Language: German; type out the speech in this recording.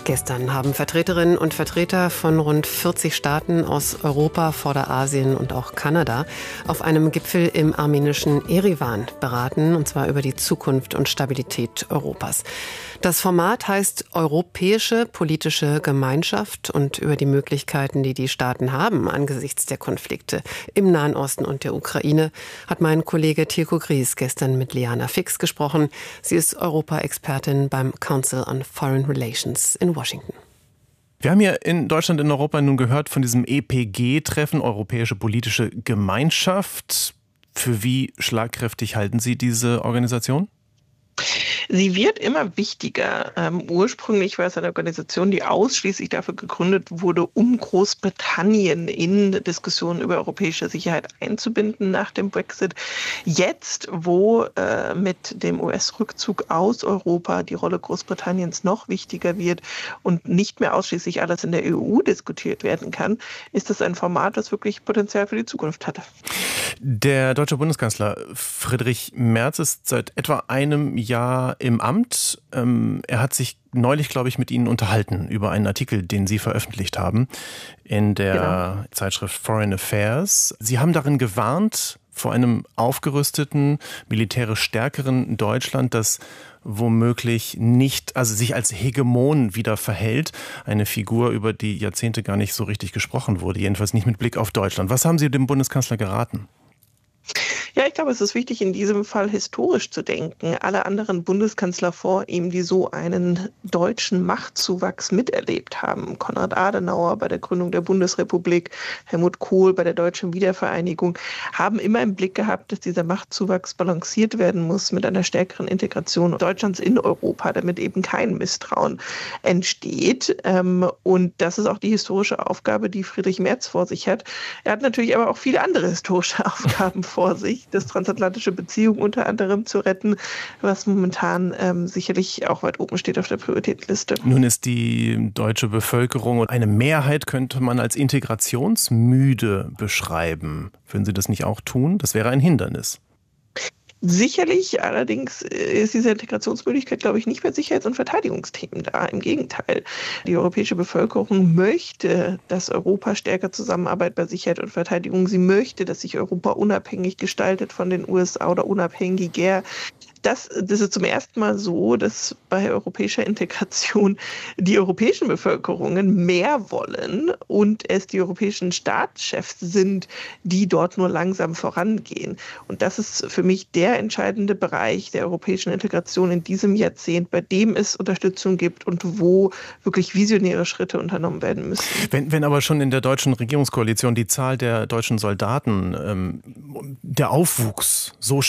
Gestern haben Vertreterinnen und Vertreter von rund 40 Staaten aus Europa, Vorderasien und auch Kanada auf einem Gipfel im armenischen Erivan beraten, und zwar über die Zukunft und Stabilität Europas. Das Format heißt Europäische politische Gemeinschaft, und über die Möglichkeiten, die die Staaten haben angesichts der Konflikte im Nahen Osten und der Ukraine, hat mein Kollege Tilko Gries gestern mit Liana Fix gesprochen. Sie ist Europa-Expertin beim Council on Foreign Relations in Washington. Wir haben ja in Deutschland, in Europa nun gehört von diesem EPG-Treffen, Europäische Politische Gemeinschaft. Für wie schlagkräftig halten Sie diese Organisation? Sie wird immer wichtiger. Ursprünglich war es eine Organisation, die ausschließlich dafür gegründet wurde, um Großbritannien in Diskussionen über europäische Sicherheit einzubinden nach dem Brexit. Jetzt, wo mit dem US-Rückzug aus Europa die Rolle Großbritanniens noch wichtiger wird und nicht mehr ausschließlich alles in der EU diskutiert werden kann, ist das ein Format, das wirklich Potenzial für die Zukunft hatte. Der deutsche Bundeskanzler Friedrich Merz ist seit etwa einem Jahr im Amt. Er hat sich neulich, glaube ich, mit Ihnen unterhalten über einen Artikel, den Sie veröffentlicht haben in der Zeitschrift Foreign Affairs. Sie haben darin gewarnt vor einem aufgerüsteten, militärisch stärkeren Deutschland, das womöglich nicht, also sich als Hegemon wieder verhält. Eine Figur, über die Jahrzehnte gar nicht so richtig gesprochen wurde, jedenfalls nicht mit Blick auf Deutschland. Was haben Sie dem Bundeskanzler geraten? Ja, ich glaube, es ist wichtig, in diesem Fall historisch zu denken. Alle anderen Bundeskanzler vor ihm, die so einen deutschen Machtzuwachs miterlebt haben, Konrad Adenauer bei der Gründung der Bundesrepublik, Helmut Kohl bei der deutschen Wiedervereinigung, haben immer im Blick gehabt, dass dieser Machtzuwachs balanciert werden muss mit einer stärkeren Integration Deutschlands in Europa, damit eben kein Misstrauen entsteht. Und das ist auch die historische Aufgabe, die Friedrich Merz vor sich hat. Er hat natürlich aber auch viele andere historische Aufgaben vor sich, das transatlantische Beziehungen unter anderem zu retten, was momentan sicherlich auch weit oben steht auf der Prioritätenliste. Nun ist die deutsche Bevölkerung und eine Mehrheit könnte man als integrationsmüde beschreiben. Würden Sie das nicht auch tun? Das wäre ein Hindernis. Sicherlich, allerdings ist diese Integrationsmöglichkeit, glaube ich, nicht bei Sicherheits- und Verteidigungsthemen da. Im Gegenteil. Die europäische Bevölkerung möchte, dass Europa stärker zusammenarbeitet bei Sicherheit und Verteidigung. Sie möchte, dass sich Europa unabhängig gestaltet von den USA oder unabhängiger. Das ist zum ersten Mal so, dass bei europäischer Integration die europäischen Bevölkerungen mehr wollen und es die europäischen Staatschefs sind, die dort nur langsam vorangehen. Und das ist für mich der entscheidende Bereich der europäischen Integration in diesem Jahrzehnt, bei dem es Unterstützung gibt und wo wirklich visionäre Schritte unternommen werden müssen. Wenn aber schon in der deutschen Regierungskoalition die Zahl der deutschen Soldaten, der Aufwuchs so